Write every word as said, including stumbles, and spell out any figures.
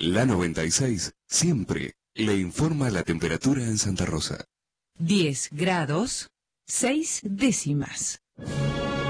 La noventa y seis siempre le informa la temperatura en Santa Rosa. diez grados, seis décimas.